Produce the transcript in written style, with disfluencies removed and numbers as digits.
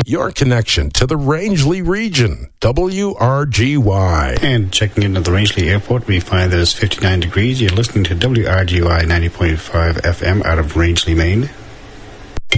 your connection to the Rangeley region, WRGY. And checking into the Rangeley Airport, we find that it's 59 degrees. You're listening to WRGY 90.5 FM out of Rangeley, Maine.